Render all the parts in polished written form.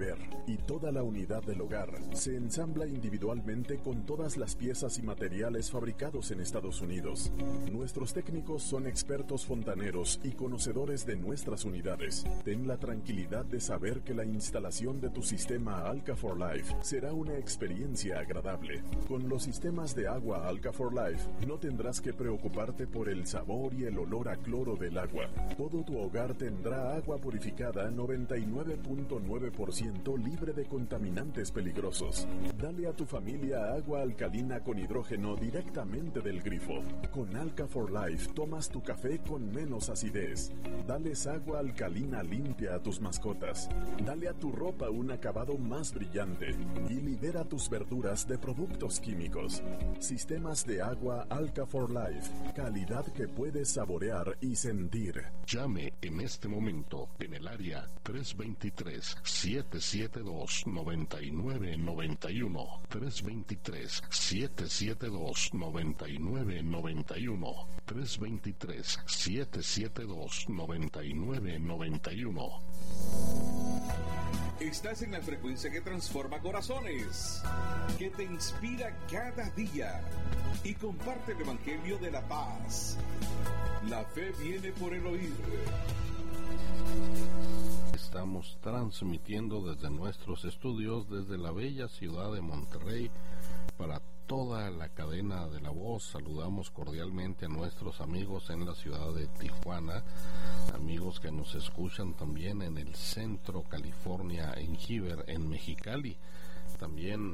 y toda la unidad del hogar se ensambla individualmente con todas las piezas y materiales fabricados en Estados Unidos. Nuestros técnicos son expertos fontaneros y conocedores de nuestras unidades. Ten la tranquilidad de saber que la instalación de tu sistema Alka for Life será una experiencia agradable. Con los sistemas de agua Alka for Life no tendrás que preocuparte por el sabor y el olor a cloro del agua. Todo tu hogar tendrá agua purificada 99.9% libre de contaminantes peligrosos. Dale a tu familia agua alcalina con hidrógeno directamente del grifo. Con Alka for Life tomas tu café con menos acidez. Dales agua alcalina limpia a tus mascotas. Dale a tu ropa un acabado más brillante y libera tus verduras de productos químicos. Sistemas de agua Alka for Life. Calidad que puedes saborear y sentir. Llame en este momento en el área 323-772-9991. 323-772-9991. 323-772-9991. Estás en la frecuencia que transforma corazones, que te inspira cada día y comparte el Evangelio de la paz. La fe viene por el oír. Estamos transmitiendo desde nuestros estudios, desde la bella ciudad de Monterrey, para toda la cadena de La Voz. Saludamos cordialmente a nuestros amigos en la ciudad de Tijuana, amigos que nos escuchan también en el centro California, en Heber, en Mexicali. También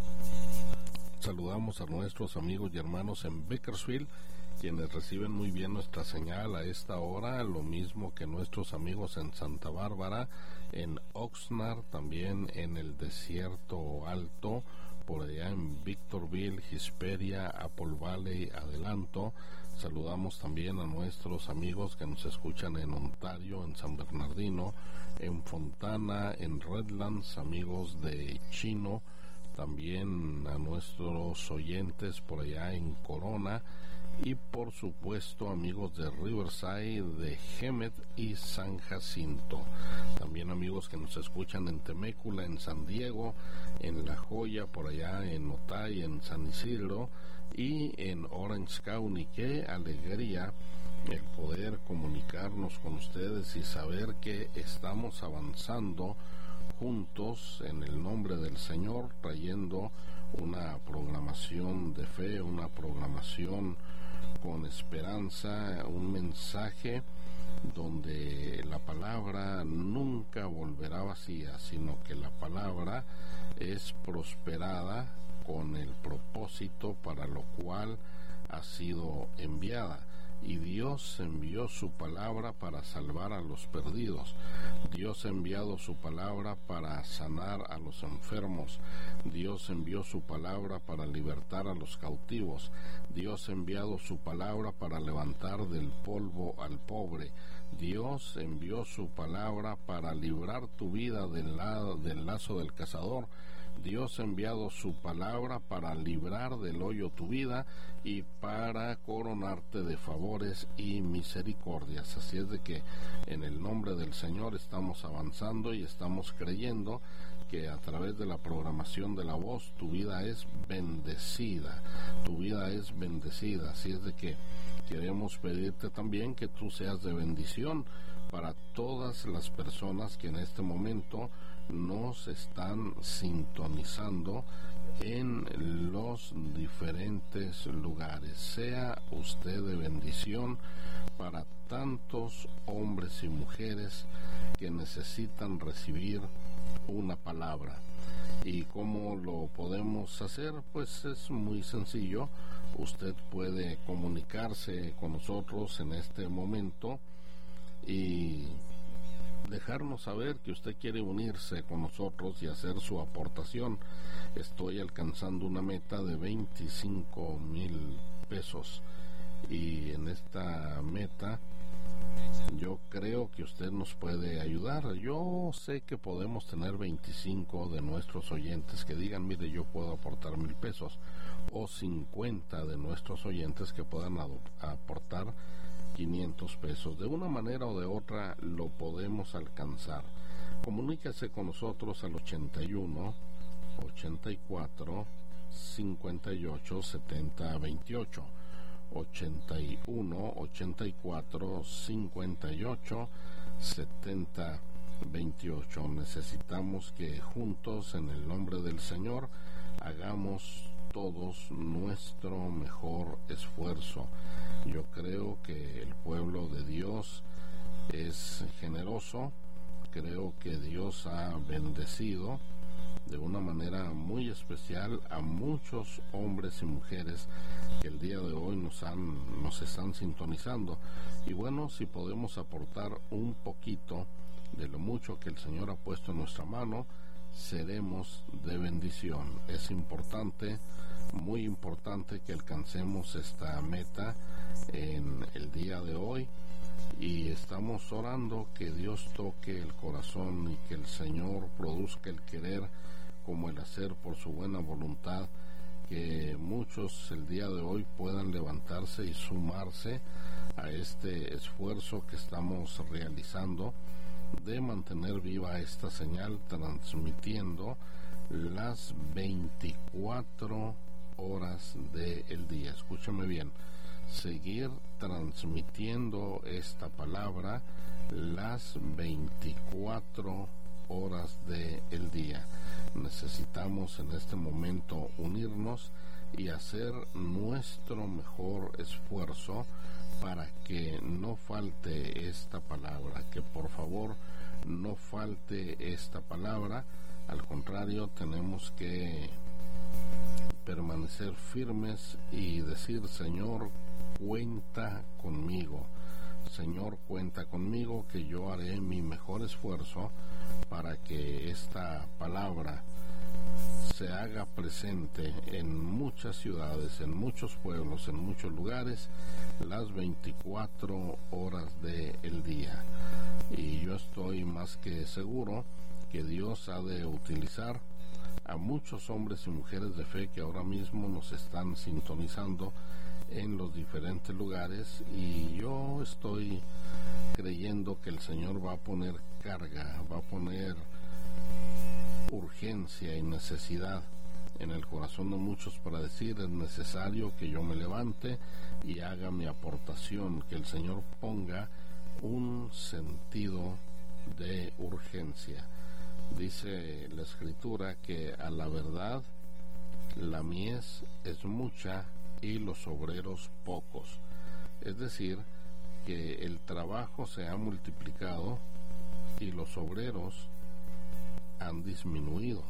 saludamos a nuestros amigos y hermanos en Bakersfield, quienes reciben muy bien nuestra señal a esta hora, lo mismo que nuestros amigos en Santa Bárbara, en Oxnard, también en el Desierto Alto, por allá en Victorville, Hesperia, Apple Valley, Adelanto. Saludamos también a nuestros amigos que nos escuchan en Ontario, en San Bernardino, en Fontana, en Redlands, amigos de Chino, también a nuestros oyentes por allá en Corona, y por supuesto amigos de Riverside, de Hemet y San Jacinto. También amigos que nos escuchan en Temécula, en San Diego, en La Joya, por allá en Otay, en San Isidro y en Orange County. Qué alegría el poder comunicarnos con ustedes y saber que estamos avanzando juntos en el nombre del Señor, trayendo una programación de fe, una programación con esperanza, un mensaje donde la palabra nunca volverá vacía, sino que la palabra es prosperada con el propósito para lo cual ha sido enviada. Y Dios envió su palabra para salvar a los perdidos. Dios ha enviado su palabra para sanar a los enfermos. Dios envió su palabra para libertar a los cautivos. Dios ha enviado su palabra para levantar del polvo al pobre. Dios envió su palabra para librar tu vida del lazo del cazador. Dios ha enviado su palabra para librar del hoyo tu vida y para coronarte de favores y misericordias. Así es de que en el nombre del Señor estamos avanzando y estamos creyendo que a través de la programación de La Voz tu vida es bendecida, tu vida es bendecida. Así es de que queremos pedirte también que tú seas de bendición para todas las personas que en este momento nos están sintonizando en los diferentes lugares. Sea usted de bendición para tantos hombres y mujeres que necesitan recibir una palabra. ¿Y cómo lo podemos hacer? Pues es muy sencillo. Usted puede comunicarse con nosotros en este momento y dejarnos saber que usted quiere unirse con nosotros y hacer su aportación. Estoy alcanzando una meta de 25,000 pesos y en esta meta yo creo que usted nos puede ayudar. Yo sé que podemos tener 25 de nuestros oyentes que digan, mire, yo puedo aportar 1,000 pesos, o 50 de nuestros oyentes que puedan aportar 500 pesos. De una manera o de otra lo podemos alcanzar, Comuníquese con nosotros al 81 84 58 70 28. 81 84 58 70 28. Necesitamos que juntos, en el nombre del Señor, hagamos todos nuestro mejor esfuerzo. Yo creo que el pueblo de Dios es generoso. Creo que Dios ha bendecido de una manera muy especial a muchos hombres y mujeres que el día de hoy nos están sintonizando. Y bueno, si podemos aportar un poquito de lo mucho que el Señor ha puesto en nuestra mano, seremos de bendición. Es importante, muy importante, que alcancemos esta meta en el día de hoy, y estamos orando que Dios toque el corazón y que el Señor produzca el querer como el hacer por su buena voluntad, que muchos el día de hoy puedan levantarse y sumarse a este esfuerzo que estamos realizando de mantener viva esta señal, transmitiendo las 24 horas del día. Escúchame bien, seguir transmitiendo esta palabra las 24 horas del día. Necesitamos en este momento unirnos y hacer nuestro mejor esfuerzo para que no falte esta palabra, que por favor no falte esta palabra. Al contrario, tenemos que permanecer firmes y decir: Señor, cuenta conmigo. Señor, cuenta conmigo, que yo haré mi mejor esfuerzo para que esta palabra se haga presente en muchas ciudades, en muchos pueblos, en muchos lugares, las 24 horas del día. Y yo estoy más que seguro que Dios ha de utilizar a muchos hombres y mujeres de fe que ahora mismo nos están sintonizando en los diferentes lugares, y yo estoy creyendo que el Señor va a poner carga, va a poner urgencia y necesidad en el corazón de muchos para decir: es necesario que yo me levante y haga mi aportación, que el Señor ponga un sentido de urgencia. Dice la Escritura que a la verdad la mies es mucha y los obreros pocos. Es decir, que el trabajo se ha multiplicado y los obreros han disminuido.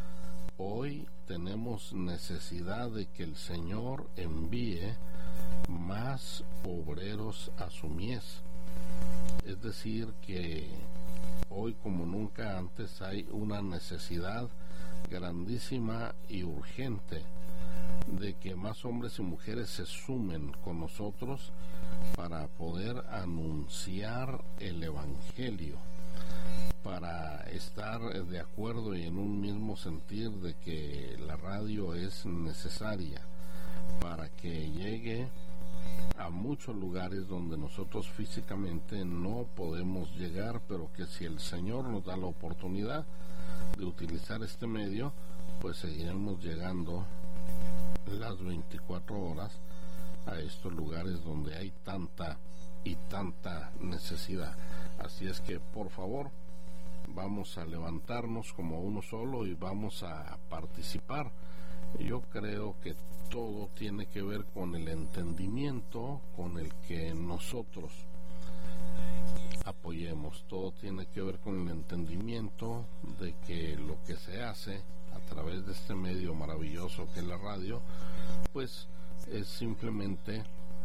Hoy tenemos necesidad de que el Señor envíe más obreros a su mies. Es decir, que hoy como nunca antes hay una necesidad grandísima y urgente de que más hombres y mujeres se sumen con nosotros para poder anunciar el Evangelio, para estar de acuerdo y en un mismo sentir de que la radio es necesaria para que llegue a muchos lugares donde nosotros físicamente no podemos llegar, pero que si el Señor nos da la oportunidad de utilizar este medio, pues seguiremos llegando las 24 horas a estos lugares donde hay tanta y tanta necesidad. Así es que por favor, vamos a levantarnos como uno solo y vamos a participar. Yo creo que todo tiene que ver con el entendimiento con el que nosotros apoyemos. Todo tiene que ver con el entendimiento de que lo que se hace a través de este medio maravilloso que es la radio, pues es simplemente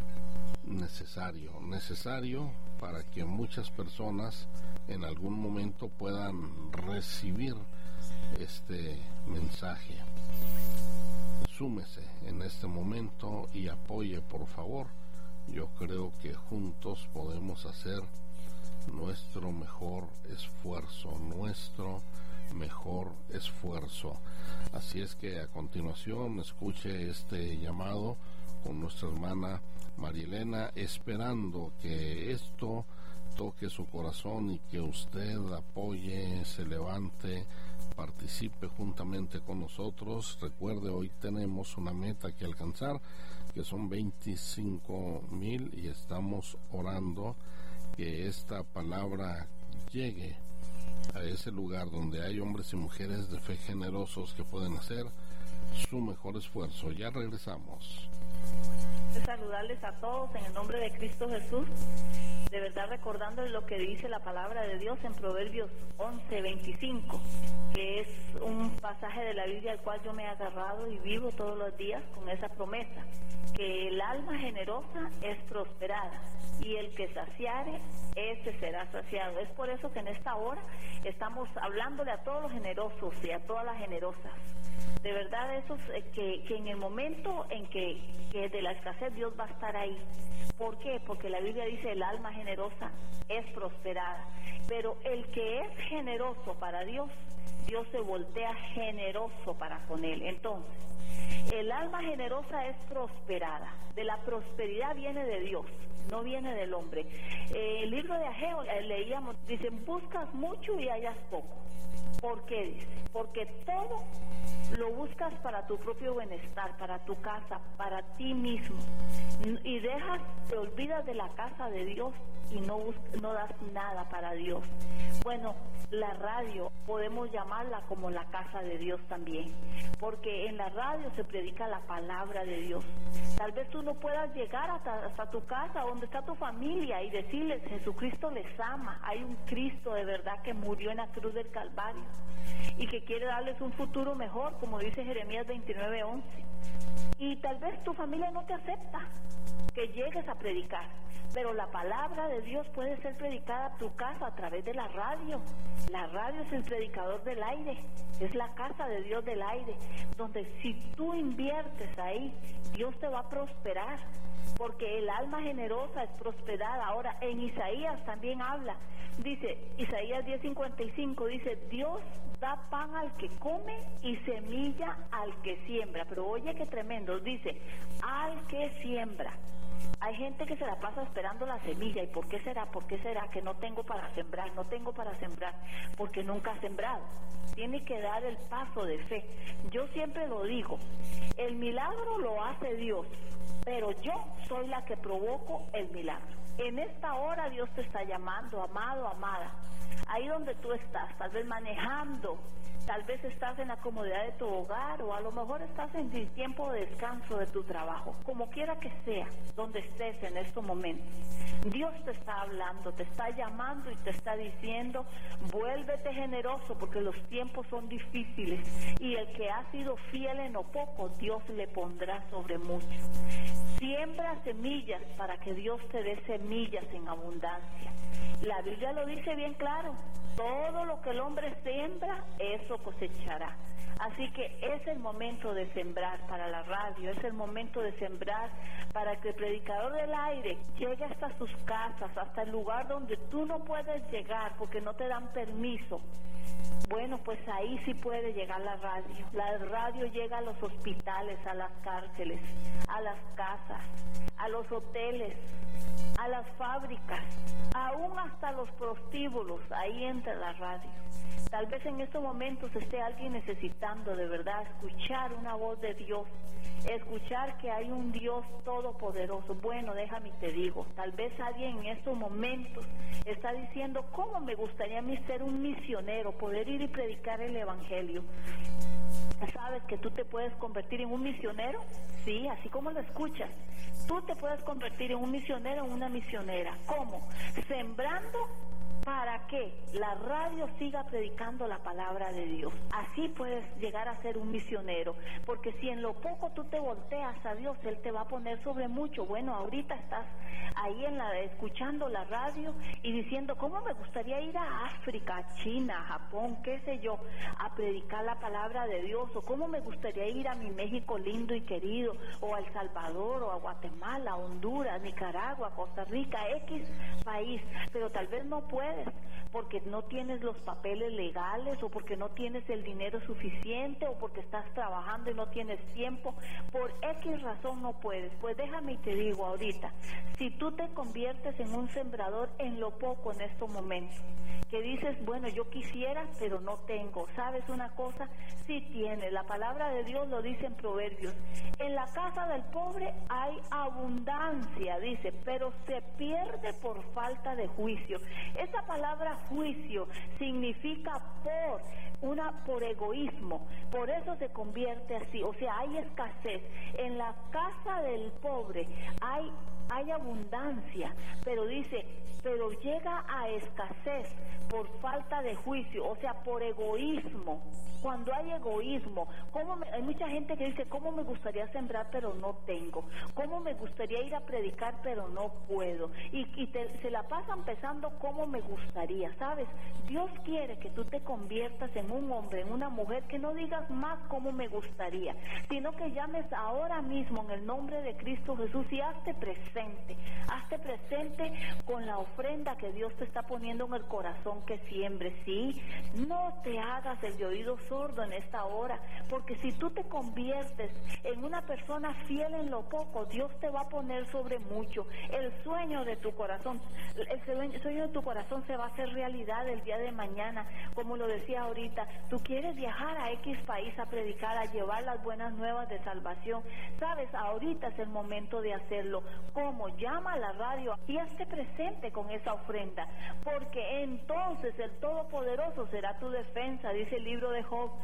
necesario para que muchas personas en algún momento puedan recibir este mensaje. Súmese en este momento y apoye, por favor. Yo creo que juntos podemos hacer nuestro mejor esfuerzo. Así es que a continuación escuche este llamado con nuestra hermana Marielena, esperando que esto toque su corazón y que usted apoye, se levante, participe juntamente con nosotros. Recuerde, hoy tenemos una meta que alcanzar, que son 25,000, y estamos orando que esta palabra llegue a ese lugar donde hay hombres y mujeres de fe generosos que pueden hacer su mejor esfuerzo. Ya regresamos. Saludarles a todos en el nombre de Cristo Jesús, de verdad recordando lo que dice la palabra de Dios en Proverbios 11:25, que es un pasaje de la Biblia al cual yo me he agarrado y vivo todos los días con esa promesa, que el alma generosa es prosperada y el que saciare, ese será saciado. Es por eso que en esta hora estamos hablándole a todos los generosos y a todas las generosas. De verdad, esos que en el momento en que de la escasez Dios va a estar ahí. ¿Por qué? Porque la Biblia dice el alma generosa es prosperada. Pero el que es generoso para Dios, Dios se voltea generoso para con él. Entonces, el alma generosa es prosperada. De la prosperidad viene de Dios, no viene del hombre. El libro de Ageo leíamos, dicen, buscas mucho y hallas poco. ¿Por qué? Dice, porque todo lo buscas para tu propio bienestar, para tu casa, para ti mismo, y te olvidas de la casa de Dios y no das nada para Dios. Bueno, la radio podemos llamarla como la casa de Dios también, porque en la radio se predica la palabra de Dios. Tal vez tú no puedas llegar hasta tu casa, donde está tu familia, y decirles, Jesucristo les ama, hay un Cristo de verdad que murió en la cruz del Calvario y que quiere darles un futuro mejor, como dice Jeremías 29:11. Y tal vez tu familia no te acepta que llegues a predicar, pero la palabra de Dios puede ser predicada a tu casa a través de la radio. La radio es el predicador del aire, es la casa de Dios del aire, donde si tú inviertes ahí, Dios te va a prosperar, porque el alma generosa es prosperada. Ahora, en Isaías también habla, dice, Isaías 10:55, dice, Dios da pan al que come y semilla al que siembra. Pero oye qué tremendo, dice, al que siembra. Hay gente que se la pasa esperando la semilla. ¿Y por qué será? ¿Por qué será que no tengo para sembrar? No tengo para sembrar porque nunca ha sembrado. Tiene que dar el paso de fe. Yo siempre lo digo, el milagro lo hace Dios, pero yo soy la que provoco el milagro. En esta hora Dios te está llamando, amado, amada. Ahí donde tú estás, tal vez manejando, tal vez estás en la comodidad de tu hogar, o a lo mejor estás en el tiempo de descanso de tu trabajo. Como quiera que sea, donde estés en estos momentos, Dios te está hablando, te está llamando y te está diciendo, vuélvete generoso, porque los tiempos son difíciles, y el que ha sido fiel en lo poco, Dios le pondrá sobre mucho. Siembra semillas para que Dios te dé semillas en abundancia. La Biblia lo dice bien claro, todo lo que el hombre siembra, eso cosechará. Así que es el momento de sembrar para la radio, es el momento de sembrar para que el predicador del aire llegue hasta sus casas, hasta el lugar donde tú no puedes llegar porque no te dan permiso. Bueno, pues ahí sí puede llegar la radio. La radio llega a los hospitales, a las cárceles, a las casas, a los hoteles, a las fábricas, aún hasta los prostíbulos. Ahí entra la radio. Tal vez en estos momentos esté alguien necesitando de verdad escuchar una voz de Dios, escuchar que hay un Dios todopoderoso. Bueno, déjame y te digo, tal vez alguien en estos momentos está diciendo, ¿cómo me gustaría a mí ser un misionero, poder ir y predicar el evangelio? ¿Sabes que tú te puedes convertir en un misionero? Sí, así como lo escuchas. Tú te puedes convertir en un misionero o una misionera. ¿Cómo? Sembrando para que la radio siga predicando la palabra de Dios. Así puedes llegar a ser un misionero, porque si en lo poco tú te volteas a Dios, Él te va a poner sobre mucho. Bueno, ahorita estás ahí escuchando la radio y diciendo, ¿cómo me gustaría ir a África, a China, a Japón, qué sé yo, a predicar la palabra de Dios? O cómo me gustaría ir a mi México lindo y querido, o a El Salvador, o a Guatemala, a Honduras, Nicaragua, Costa Rica, X país, pero tal vez no puedes, porque no tienes los papeles legales, o porque no tienes el dinero suficiente, o porque estás trabajando y no tienes tiempo, por X razón no puedes. Pues déjame y te digo ahorita, si tú te conviertes en un sembrador en lo poco en estos momentos, que dices, bueno, yo quisiera, pero no tengo. ¿Sabes una cosa? Sí tienes. La palabra de Dios lo dice en Proverbios. En la casa del pobre hay abundancia, dice, pero se pierde por falta de juicio. Esa palabra juicio significa por egoísmo. Por eso se convierte así. O sea, hay escasez. En la casa del pobre hay abundancia, pero dice, pero llega a escasez por falta de juicio, o sea, por egoísmo. Cuando hay egoísmo, hay mucha gente que dice, ¿cómo me gustaría sembrar pero no tengo? ¿Cómo me gustaría ir a predicar pero no puedo? Se la pasan pensando cómo me gustaría, ¿sabes? Dios quiere que tú te conviertas en un hombre, en una mujer, que no digas más cómo me gustaría, sino que llames ahora mismo en el nombre de Cristo Jesús y hazte presente con la ofrenda que Dios te está poniendo en el corazón, que siembres, ¿sí? No te hagas el de oído sordo en esta hora, porque si tú te conviertes en una persona fiel en lo poco, Dios te va a poner sobre mucho. El sueño de tu corazón se va a hacer realidad el día de mañana. Como lo decía ahorita, tú quieres viajar a X país a predicar, a llevar las buenas nuevas de salvación. Sabes, ahorita es el momento de hacerlo. ¿Cómo? Llama a la radio y hazte presente con esa ofrenda, porque entonces el Todopoderoso será tu defensa, dice el libro de Job.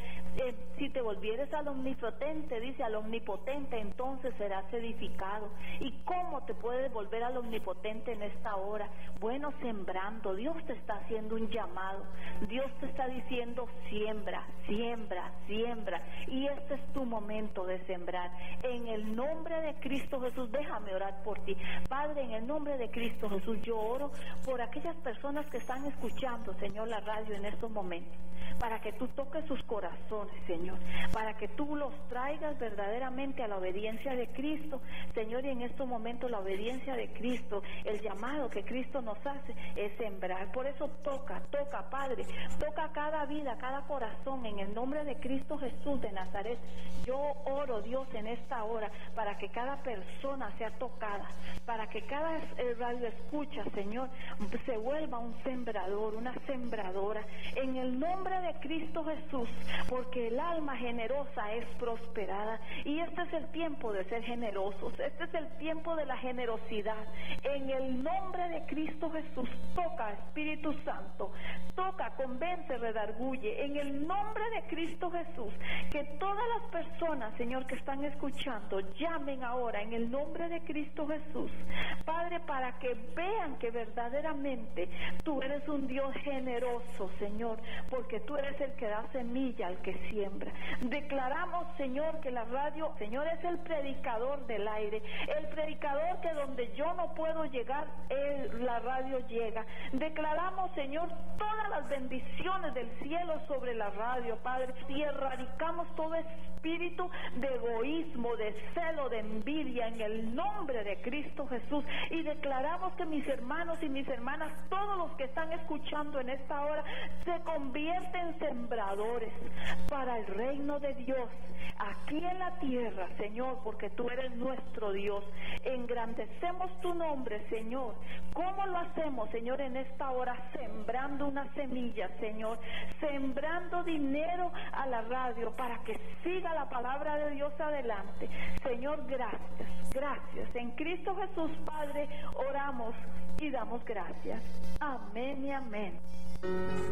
Si te volvieres al omnipotente, dice, al omnipotente, entonces serás edificado. ¿Y cómo te puedes volver al omnipotente en esta hora? Bueno, sembrando. Dios te está haciendo un llamado. Dios te está diciendo, siembra, siembra, siembra. Y este es tu momento de sembrar. En el nombre de Cristo Jesús, déjame orar por ti. Padre, en el nombre de Cristo Jesús, yo oro por aquellas personas que están escuchando, Señor, la radio en estos momentos, para que tú toques sus corazones, Señor, para que tú los traigas verdaderamente a la obediencia de Cristo, Señor. Y en estos momentos la obediencia de Cristo, el llamado que Cristo nos hace es sembrar. Por eso toca, Padre, toca cada vida, cada corazón, en el nombre de Cristo Jesús de Nazaret. Yo oro, Dios, en esta hora, para que cada persona sea tocada, para que cada radio escucha, Señor, se vuelva un sembrador, una sembradora, en el nombre de Cristo Jesús, porque el alma generosa es prosperada. Y este es el tiempo de ser generosos, este es el tiempo de la generosidad. En el nombre de Cristo Jesús, toca, Espíritu Santo, toca, convence, redarguye, en el nombre de Cristo Jesús, que todas las personas, Señor, que están escuchando, llamen ahora en el nombre de Cristo Jesús, Padre, para que vean que verdaderamente tú eres un Dios generoso, Señor, porque tú eres el que da semilla al que siembra. Declaramos, Señor, que la radio, Señor, es el predicador del aire, el predicador que donde yo no puedo llegar, la radio llega. Declaramos, Señor, todas las bendiciones del cielo sobre la radio, Padre, y erradicamos todo espíritu de egoísmo, de celo, de envidia, en el nombre de Cristo Jesús. Y declaramos que mis hermanos y mis hermanas, todos los que están escuchando en esta hora, se convierten en sembradores para el reino de Dios aquí en la tierra, Señor, porque tú eres nuestro Dios. Engrandecemos tu nombre, Señor. ¿Cómo lo hacemos, Señor, en esta hora? Sembrando una semilla, Señor, sembrando dinero a la radio para que siga la palabra de Dios adelante. Señor, gracias, gracias. En Cristo Jesús, Padre, oramos y damos gracias. Amén y amén.